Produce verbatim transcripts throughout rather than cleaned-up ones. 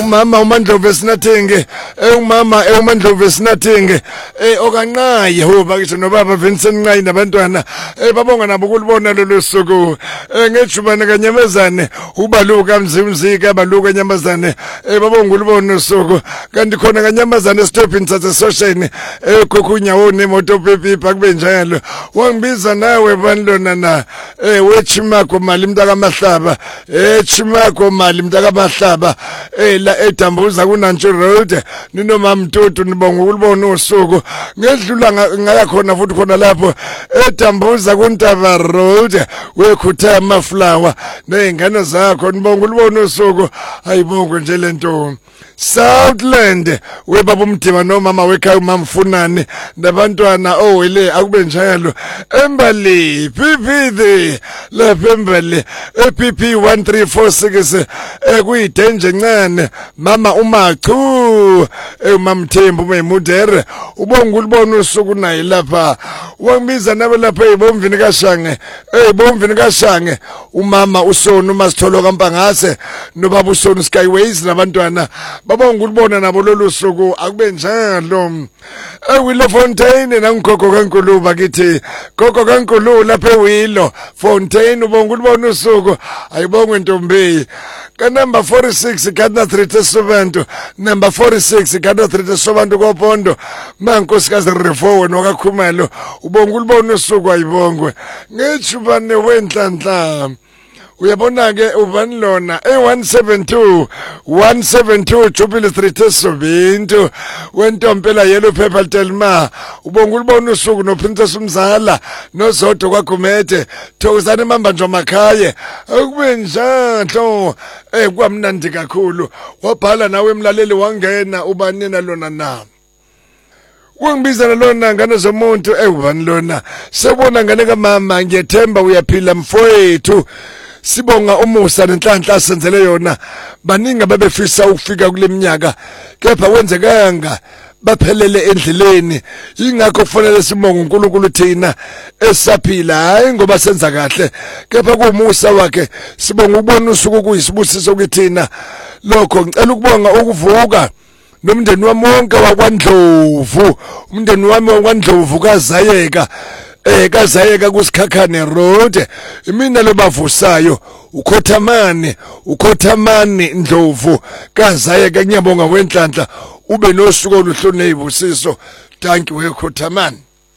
umama uMandlovu esinathinge umama uMandlovu esinathinge okanqaye hoba ngisho nobaba Vincent Nqayi nabantwana babonga nabo kulibona lolu suku ngejubane kaNyamazane ubaluka Mzimzika baluka Nyamazane babonga kulibona usuku kanti khona kaNyamazane stepin thathe sosheni ekukhunya nemoto pepipa kube njalo wangibiza nawe banilona na wechimako mali mntaka Mahlaba echimako mali mntaka Mahlaba la edambuza kuNantshu Road ninomama Mtutu nibonga ukulibona usuku ngedlula ngaya khona futhi khona lapho edambuza kuNtaba Road wekhutha Maflower nezingane zakho nibonga ukulibona usuku ayibonge nje lento Southland webaba umdiba nomama wekhaya umamfunani nabantwana owele akube njalo embali P P the lapha embali P P one three four six ekuyidenje ncane mama uMachu umamthembu umemudere ubonga ulibona usuku naye lapha wangibiza nabe lapha ezibomvini kaShange ezibomvini kaShange umama uSonu uMasitholo kaMpangase nobaba uSonu Skyways nabantwana babonga ulibona nabo lolu suku akube njalo eWillow Fontaine nangigogo kaNkuluba bakithi gogo kaNkuluba lapha eWillow Fontaine ubonga ulibona usuku ayibongwe ntombi ka number forty-six Gardner Street eSobantu number forty-six Gardner Street eSobantu koPondo mankosikazi Refowe nokaKhumalo ubonga ulibona usuku ayibongwe ngejubane wenhlanhla uyabona ke ubani lona e one seven two one seven two Jubilee Street eSobantu wentompela yellow pepper Telma ubonga ulibona usuku no Princess Umzala noZodo kwaGumede thokozana emambanjwa makhaye akube njalo eh kwamnandi kakhulu wabhala nawe emlaleli wangena ubanina lona na Wangibizana lona ngane zomuntu ewubani lona sebona ngane kamama ngiyethemba uyaphila mfowethu sibonga umusa nenhlanhla senzele yona baningi babefisa ukufika kuleminyaka kepha wenzekanga baphelele endleleni ingakho kufanele sibonge uNkulunkulu thina esaphila hayi ngoba senza kahle kepha kumusa wakhe sibonga ukubona usuku kuyisibusiso kithina lokho ngicela ukubonga ukuvuka nomndeni wami wonke wakwaNdlovu umndeni wami wakwaNdlovu kaZayeka eh kaZayeka kuSikhakhane Road mina lobavusayo uKhothamani uKhothamani Ndlovu kaZayeka ngiyabonga wenhlanhla ube nosuku oluhlone izibusiso thank you weKhothamani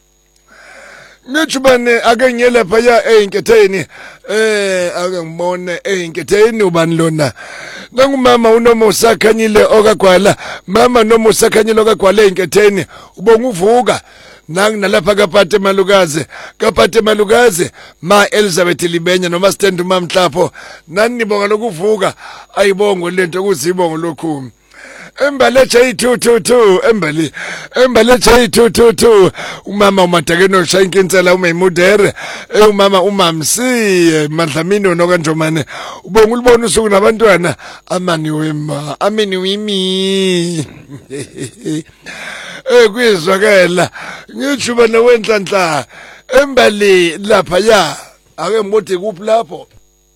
ngijubane ake ngiyela phaya einketheni eh ake ngibone einketheni ubani lona nangumama uNomusa Khanyile okagwala mama Nomusa Khanyile okagwala einketheni ubonga uvuka nang nalapha kaPate Malukazi kaPate Malukazi ma Elizabeth Libenya noma stand mamhlapho nani nibonga lokuvuka ayibongo lento kuzibongo lokhu embale J two two two embali embale J two two two umama uMadakeno Shayinkinsela uMemudere umama uMamsi Madlamini nokanjomane ubonga ulibona usuku nabantwana amani wema amini wimi ekwizwakela ngijuba nawenhlanhla embali lapha ya ake ngibode kuphi lapho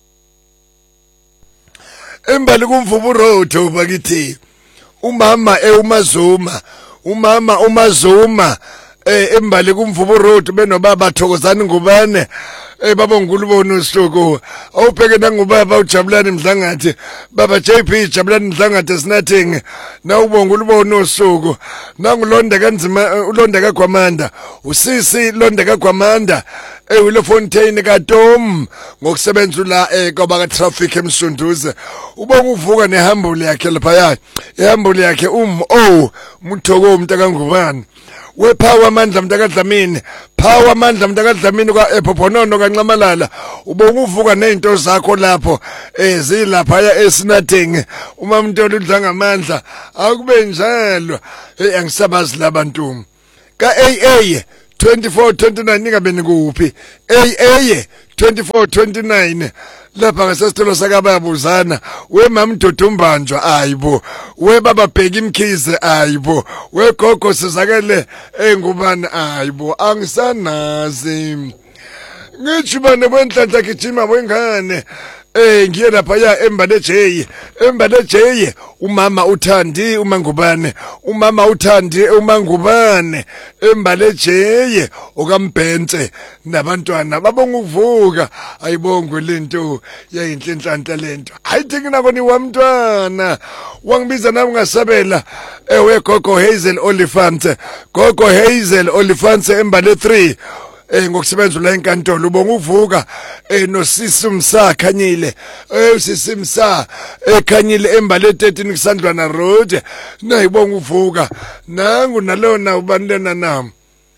embali kumvubu road bakithi umama eUmazuma umama uMazuma eh embali kumvubu road benobaba Thokozani Ngubane eh baba ngulubona usuku awubheke nangubaba uJabulani Mdlangathi baba J P Jabulani Mdlangathi sinathing na ubonga ulubona usuku nangulonda kanzima ulonda kaGwamanda usisi londa kaGwamanda eWillow Fontaine kaTom ngokusebenza la eh kwaba ka traffic emsunduze ubonga uvuka nehambule yakhe lapha yakhe ihambule yakhe um oh Muthoko mntaka Ngubane wepower amandla mntaka Dlamini power amandla mntaka Dlamini kwa ephophonono kaNcamalala ubonga uvuka nezinto zakho lapho ezilapha ya esinathing uma umuntu udla amandla akube njalo hey angisabazi labantu ka A A twenty-four twenty-nine ningabe nikuphi A A twenty-four twenty-nine lapha ngasesitolo sakabayabuzana we mama Mdodumbanjwa ayibo we baba Bheki Mkhize ayibo we gogo sizakele engubani ayibo angisanazi ngijubane kwenhlanhla gijima wengane eh ngiye lapha ya Embale J Embale J umama uthandi uMangubane umama uthandi uMangubane Embale J okambhentse nabantwana babonga ukuvuka ayibongwe lento yayinhlenhlanhla lento ayithi nako ni wamntwana wangibiza nami ngasabela ewe gogo Hazel Olifant gogo Hazel Olifant Embale three eh ngokusebenza la enkantolo ubonga uvuka eh nosisi umsakhanyile eh usisi umsa ekhanyile Embale thirteen kusandlwana road nayibonga uvuka nangu nalona ubanilena nami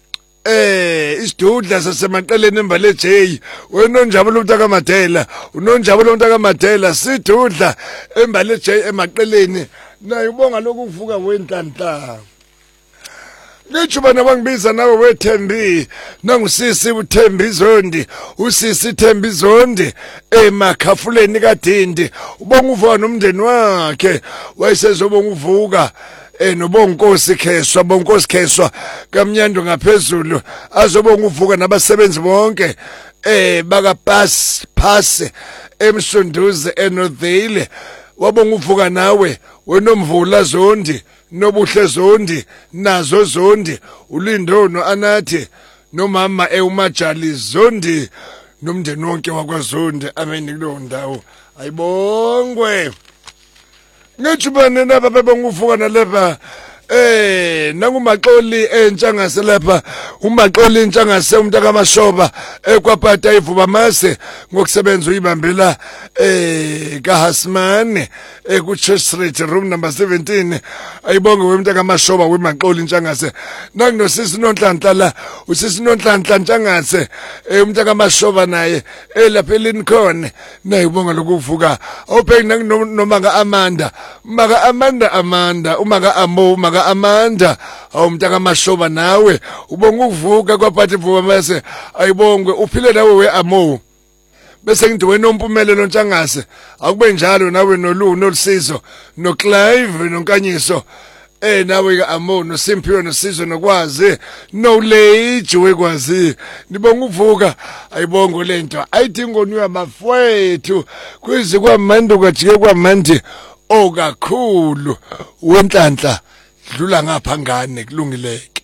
eh isidudla sasemaqeleni Embale J wena onjabulo umntaka Madela unonjabulo umntaka Madela sidudla Embale J emaqeleni nayibonga lokuvuka wenhlanhla Ngisho bana bangibiza nawe wethembi nangusisi uThembi Zondi usisi Thembi Zondi emakhafuleni kaDindi ubonga uvuka nomndeni wakhe wayesezobonga uvuka eh nobonkosi Kheswa bonkosi Kheswa kamnyando ngaphezulu azobonga uvuka nabasebenzi bonke eh baka pass pass emsunduze enodhile wabonga uvuka nawe wenomvula Zondi nobuhle Zondi nazo Zondi uLindono anathi nomama eumajali Zondi nomndeni wonke wakwaZondi ameni kulo ndawo ayibongwe ngijubane naba bebonga uvuka nalapha eh nangumaxoli entshangase lapha umaxoli entshangase umuntu kaMashoba ekwaphatha ivuba mase ngokusebenza uyibambela eh kaHasmane eku Church Street room number seventeen ayibonge wemuntu kaMashoba wemaxoli entshangase nanginosisi Nonhlanhla la usisi Nonhlanhla entshangase umuntu kaMashoba naye elapha eLincoln nayibonga lokuvuka awubheki noma kaAmanda maka Amanda Amanda umaka Amo umaka Amanda awumntaka kaMashoba nawe ubonga ukuvuka kwaphathi vuka mase ayibongwe uphile nawe weAmo bese ngithi wena ompumelo ntshangase akube njalo nawe noLu noLsizo noClive noNkanyiso eh nawe kaAmo noSimphiwe noSizo nokwazi knowledge wekwazi nibonga ukuvuka ayibongo lento ayidinga onwa bafowethu kwizi kwamanje kwajike kwamanje okakhulu wenhlanhla dlula ngapha ngane kulungileke